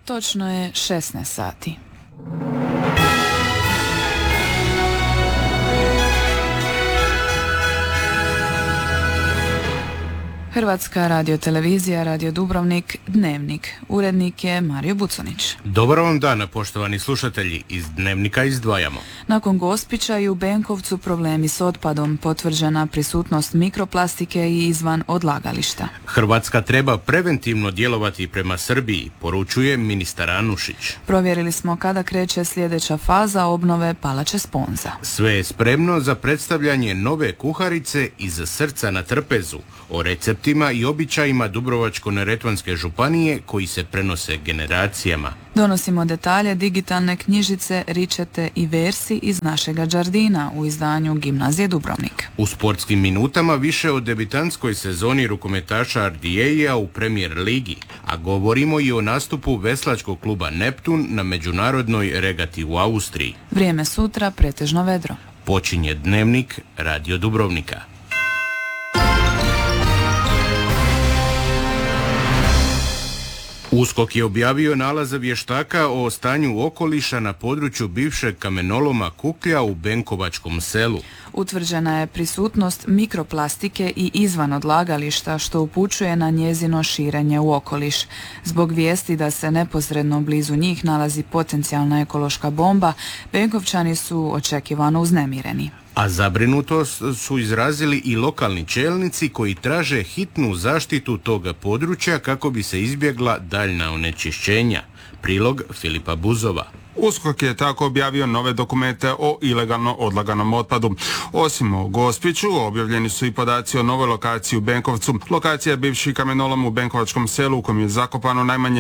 Točno je 16 sati. Hrvatska radiotelevizija, Radio Dubrovnik, Dnevnik. Urednik je Mario Bucunić. Dobar vam dan, poštovani slušatelji. Iz Dnevnika izdvajamo. Nakon Gospića i u Benkovcu problemi s otpadom, potvrđena prisutnost mikroplastike i izvan odlagališta. Hrvatska treba preventivno djelovati prema Srbiji, poručuje ministar Anušić. Provjerili smo kada kreće sljedeća faza obnove Palače Sponza. Sve je spremno za predstavljanje nove kuharice iz Srca na trpezu, o receptima i običajima Dubrovačko-neretvanske županije koji se prenose generacijama. Donosimo detalje digitalne knjižice, ričete i versi iz našega Đardina u izdanju Gimnazije Dubrovnik. U sportskim minutama više o debitanskoj sezoni rukometaša RDA u Premier ligi, a govorimo i o nastupu veslačkog kluba Neptun na međunarodnoj regati u Austriji. Vrijeme sutra pretežno vedro. Počinje Dnevnik Radio Dubrovnika. USKOK je objavio nalaze vještaka o stanju okoliša na području bivšeg kamenoloma Kuklja u Benkovačkom selu. Utvrđena je prisutnost mikroplastike i izvan odlagališta, što upućuje na njezino širenje u okoliš. Zbog vijesti da se neposredno blizu njih nalazi potencijalna ekološka bomba, Benkovčani su očekivano uznemireni. A zabrinutost su izrazili i lokalni čelnici koji traže hitnu zaštitu toga područja kako bi se izbjegla daljna onečišćenja. Prilog Filipa Buzova. USKOK je tako objavio nove dokumente o ilegalno odlaganom otpadu. Osim o Gospiću, objavljeni su i podaci o novoj lokaciji u Benkovcu. Lokacija je bivši kamenolom u Benkovačkom selu u kojem je zakopano najmanje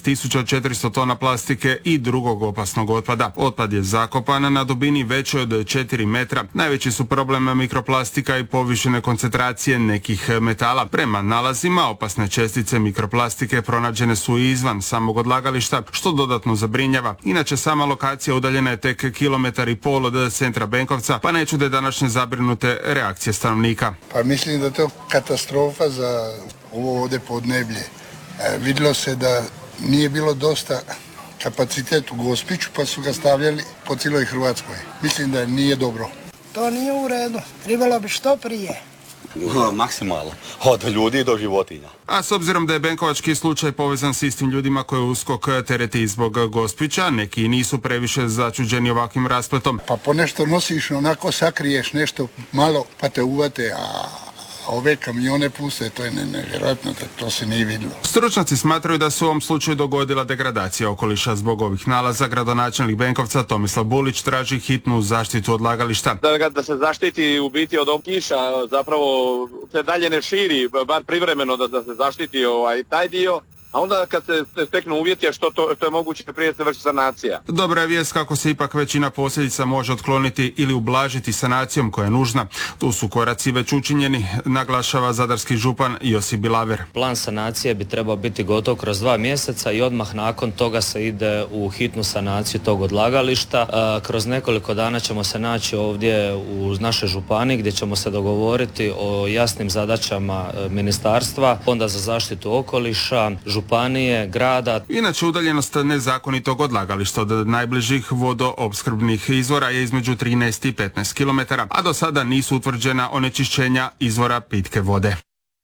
6400 tona plastike i drugog opasnog otpada. Otpad je zakopan na dubini većoj od 4 metra. Najveći su problem mikroplastika i povišene koncentracije nekih metala. Prema nalazima, opasne čestice mikroplastike pronađene su i izvan samog odlagališta, što dodatno zabrinjava. Inače, sama lokacija udaljena je tek 1,5 km od centra Benkovca, pa ne čude današnje zabrinute reakcije stanovnika. Pa mislim da je to katastrofa za ovo ovdje podneblje. Vidjelo se da nije bilo dosta kapacitet u Gospiću, pa su ga stavljali po cijeloj Hrvatskoj. Mislim da nije dobro. To nije u redu. Trebalo bi što prije. Maksimalno. Od ljudi do životinja. A s obzirom da je benkovački slučaj povezan s istim ljudima koje USKOK tereti zbog Gospića, neki nisu previše začuđeni ovakvim raspletom. Pa po nešto nosiš, onako sakriješ nešto malo, pa te uvate, a ove kamione puste, to je nevjerojatno, to se nije vidjelo. Stručnjaci smatraju da se u ovom slučaju dogodila degradacija okoliša. Zbog ovih nalaza gradonačelnik Benkovca Tomislav Bulić traži hitnu zaštitu odlagališta. Da se zaštiti u biti od kiša, zapravo se dalje ne širi, bar privremeno da se zaštiti taj dio. A onda kad se steknu uvjeti, što je moguće prije se vrši sanacija. Dobra je vijest kako se ipak većina posljedica može otkloniti ili ublažiti sanacijom koja je nužna. Tu su koraci već učinjeni, naglašava zadarski župan Josip Bilaver. Plan sanacije bi trebao biti gotov kroz 2 mjeseca i odmah nakon toga se ide u hitnu sanaciju tog odlagališta. Kroz nekoliko dana ćemo se naći ovdje u našoj županiji gdje ćemo se dogovoriti o jasnim zadaćama ministarstva, Fonda za zaštitu okoliša, županije, grada. Inače, udaljenost nezakonitog odlagališta od najbližih vodoopskrbnih izvora je između 13 i 15 km, a do sada nisu utvrđena onečišćenja izvora pitke vode.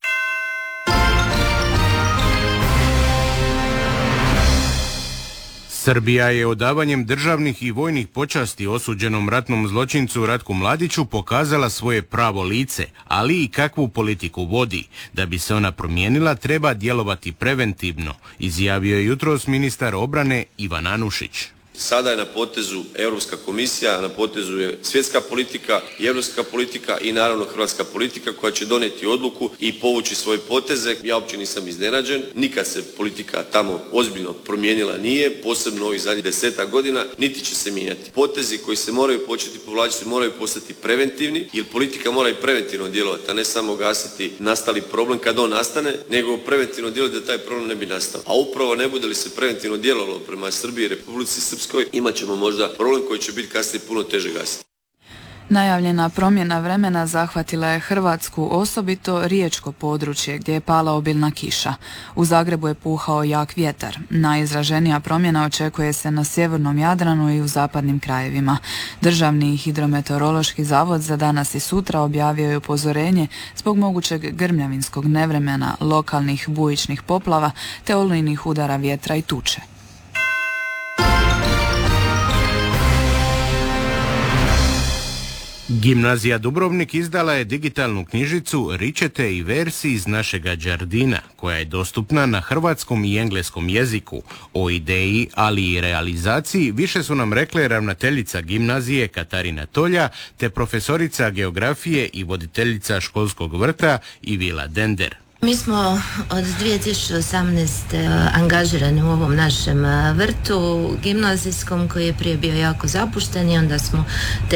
Srbija je odavanjem državnih i vojnih počasti osuđenom ratnom zločincu Ratku Mladiću pokazala svoje pravo lice, ali i kakvu politiku vodi. Da bi se ona promijenila, treba djelovati preventivno, izjavio je jutros ministar obrane Ivan Anušić. Sada je na potezu Europska komisija, na potezu je svjetska politika i europska politika i naravno hrvatska politika koja će donijeti odluku i povući svoje poteze. Ja uopće nisam iznenađen, nikad se politika tamo ozbiljno promijenila nije, posebno ovih zadnjih 10 godina, niti će se mijenjati. Potezi koji se moraju početi povlačiti moraju postati preventivni, jer politika mora i preventivno djelovati, a ne samo gasiti nastali problem kad on nastane, nego preventivno djelovati da taj problem ne bi nastao. A upravo ne bude li se preventivno djelovalo prema Srbiji i Republici Srpskoj, imat ćemo možda problem koji će biti kasnije puno teže gasiti. Najavljena promjena vremena zahvatila je Hrvatsku, osobito riječko područje gdje je pala obilna kiša. U Zagrebu je puhao jak vjetar. Najizraženija promjena očekuje se na sjevernom Jadranu i u zapadnim krajevima. Državni hidrometeorološki zavod za danas i sutra objavio je upozorenje zbog mogućeg grmljavinskog nevremena, lokalnih bujičnih poplava te olujnih udara vjetra i tuče. Gimnazija Dubrovnik izdala je digitalnu knjižicu Ričete i versi iz našega Đardina, koja je dostupna na hrvatskom i engleskom jeziku. O ideji, ali i realizaciji više su nam rekle ravnateljica gimnazije Katarina Tolja te profesorica geografije i voditeljica školskog vrta Ivila Dender. Mi smo od 2018. angažirani u ovom našem vrtu gimnazijskom koji je prije bio jako zapušten i onda smo